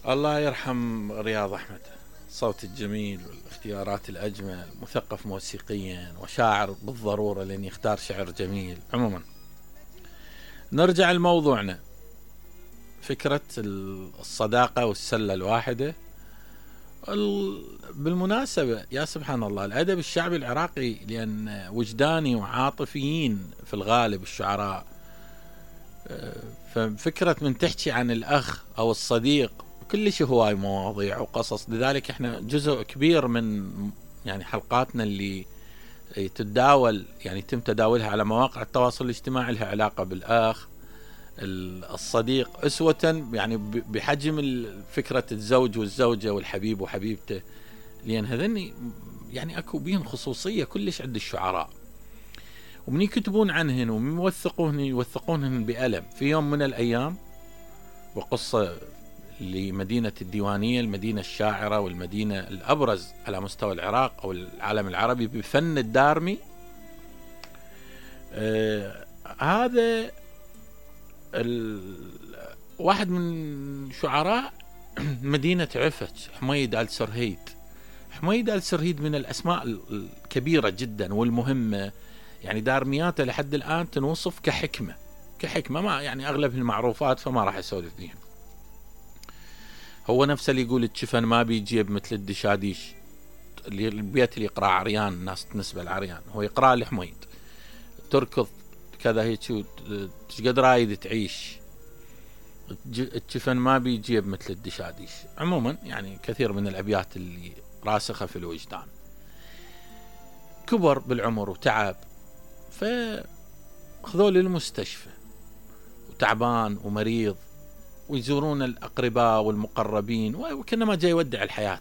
الله يرحم رياض أحمد، الصوت الجميل والاختيارات الأجمل، مثقف موسيقيا وشاعر بالضرورة لأن يختار شعر جميل. عموما نرجع لموضوعنا، فكرة الصداقة والسلة الواحدة. بالمناسبة يا سبحان الله، الأدب الشعبي العراقي لأن وجداني وعاطفيين في الغالب الشعراء، ففكرة من تحكي عن الأخ أو الصديق كلش هواي مواضيع وقصص، لذلك احنا جزء كبير من يعني حلقاتنا اللي تتداول يعني يتم تداولها على مواقع التواصل الاجتماعي لها علاقة بالأخ الصديق أسوة، يعني بحجم فكرة الزوج والزوجة والحبيب وحبيبته، لأن هذني يعني أكو بين خصوصية كلش عند الشعراء، ومن يكتبون عنهن ومن يوثقونهن بألم. في يوم من الأيام وقصة لمدينة الديوانية، المدينة الشاعرة والمدينة الأبرز على مستوى العراق أو العالم العربي بفن الدارمي. هذا واحد من شعراء مدينة عفج، حميد آل سرهيد. حميد آل سرهيد من الأسماء الكبيرة جدا والمهمة، يعني دارمياته لحد الآن تنوصف كحكمة ما يعني أغلب المعروفات فما راح أسولف فيهم. هو نفسه اللي يقول الشفن ما بيجيب مثل الدشاديش، اللي البيت اللي يقرأ عريان، الناس تنسبة العريان، هو يقرأ لحميد تركض كذا هيك قد رايد تعيش، الشفن ما بيجيب مثل الدشاديش. عموما يعني كثير من الأبيات اللي راسخة في الوجدان. كبر بالعمر وتعب، فأخذوه للمستشفى وتعبان ومريض، ويزورون الأقرباء والمقربين وكأنما جاي يودع الحياة.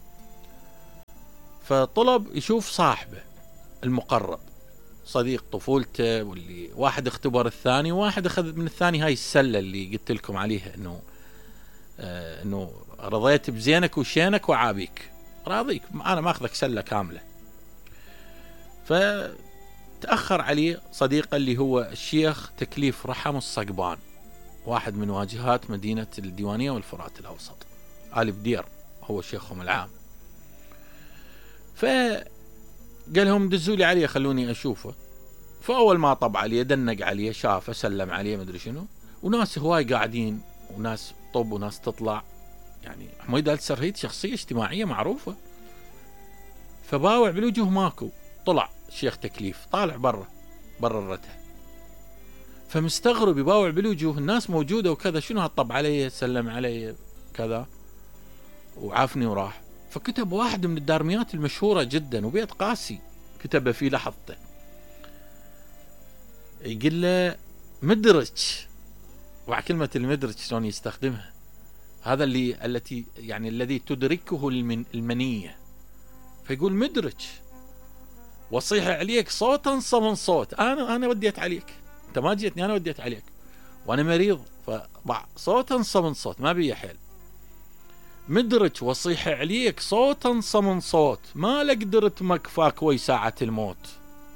فطلب يشوف صاحبه المقرب، صديق طفولته، واللي واحد اختبر الثاني، وواحد أخذ من الثاني هاي السلة اللي قلت لكم عليها، إنه رضيت بزينك وشينك وعابيك، راضيك أنا ما أخذك سلة كاملة. فتأخر عليه صديقه اللي هو الشيخ تكليف رحم الصقبان، واحد من واجهات مدينة الديوانية والفرات الأوسط، آل بدير هو شيخهم العام. فقال لهم دزوا لي عليه خلوني أشوفه. فأول ما طب عليه دنق عليه، شافه سلم عليه مدري شنو، وناس هواي قاعدين وناس طب وناس تطلع، يعني حميد آل سرهيد شخصية اجتماعية معروفة. فباوع بالوجه ماكو، طلع الشيخ تكليف طالع برا الرتح، فمستغرب يباوع بالوجوه، الناس موجودة وكذا، شنو هالطب علي سلم علي كذا وعافني وراح. فكتب واحد من الدارميات المشهورة جدا وبيت قاسي كتبه في لحظته، يقول له مدرج، وعلى كلمة المدرج شلون يستخدمها، هذا التي يعني الذي تدركه المنية. فيقول مدرج وصيح عليك صوتا صمن صوت، أنا وديت عليك، أنت ما جيتني، أنا وديت عليك وأنا مريض، فضع صوتا صمن صوت ما بي حيل. مدرج وصيح عليك صوتا صمن صوت، ما لقدرت مكفاك وي ساعة الموت،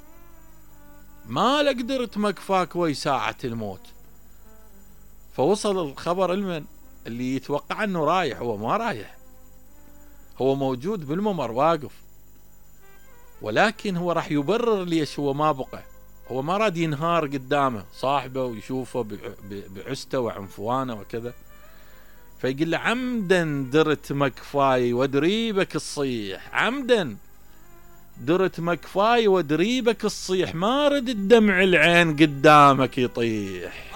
ما لقدرت مكفاك وي ساعة الموت. فوصل الخبر اللي يتوقع أنه رايح، هو ما رايح، هو موجود بالممر واقف، ولكن هو راح يبرر ليش هو ما بقى. هو ما راد ينهار قدامه صاحبه ويشوفه بعسته وعنفوانه وكذا. فيقول له عمدا درت مكفاي ودريبك الصيح، عمدا درت مكفاي ودريبك الصيح، ما رد الدمع العين قدامك يطيح.